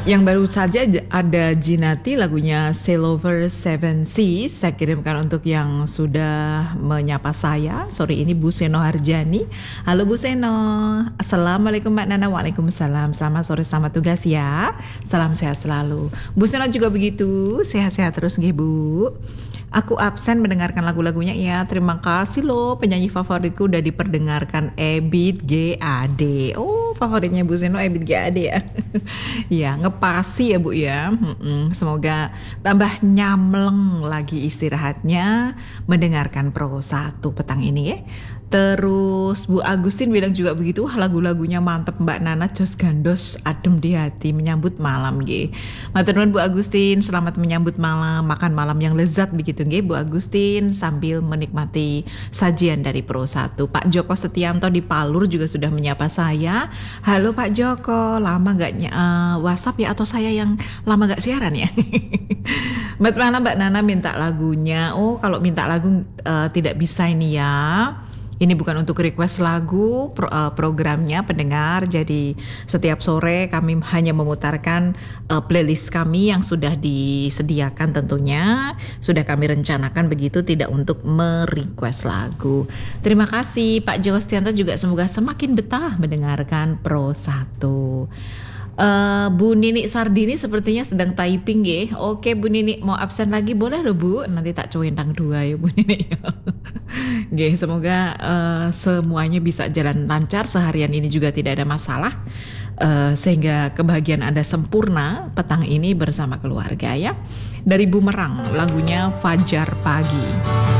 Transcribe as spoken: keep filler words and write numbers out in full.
Yang baru saja ada Jinati, lagunya Sail Over Seven Seas. Saya kirimkan untuk yang sudah menyapa saya. Sore ini Bu Seno Harjani. Halo Bu Seno. Assalamualaikum Mbak Nana. Waalaikumsalam. Selamat sore, selamat tugas ya. Salam sehat selalu. Bu Seno juga begitu. Sehat-sehat terus nggih Bu. Aku absen mendengarkan lagu-lagunya ya. Terima kasih loh, penyanyi favoritku udah diperdengarkan, Ebit G A D. Oh, favoritnya Bu Seno Ebit G A D ya. Ya, ngepasi ya Bu ya. Mm-mm. Semoga tambah nyamleng lagi istirahatnya mendengarkan Pro satu petang ini ya. Terus Bu Agustin bilang juga begitu, lagu-lagunya mantep Mbak Nana, jos gandos adem di hati menyambut malam nggih. Matur nuwun Bu Agustin, selamat menyambut malam, makan malam yang lezat begitu nggih Bu Agustin sambil menikmati sajian dari Pro satu. Pak Joko Setianto di Palur juga sudah menyapa saya. Halo Pak Joko, lama gak uh, WhatsApp ya, atau saya yang lama gak siaran ya? Mbak Nana, Mbak Nana minta lagunya. Oh, kalau minta lagu uh, tidak bisa ini ya. Ini bukan untuk request lagu, pro, uh, programnya pendengar. Jadi setiap sore kami hanya memutarkan uh, playlist kami yang sudah disediakan tentunya. Sudah kami rencanakan begitu, tidak untuk merequest lagu. Terima kasih Pak Joko Setianto juga, semoga semakin betah mendengarkan Pro satu. Uh, Bu Nini Sardini sepertinya sedang typing ya. Oke Bu Nini, mau absen lagi boleh loh Bu. Nanti tak cuintang dua ya Bu Nini. Oke, semoga uh, semuanya bisa jalan lancar. Seharian ini juga tidak ada masalah. Uh, sehingga kebahagiaan Anda sempurna petang ini bersama keluarga ya. Dari Bumerang, lagunya Fajar Pagi.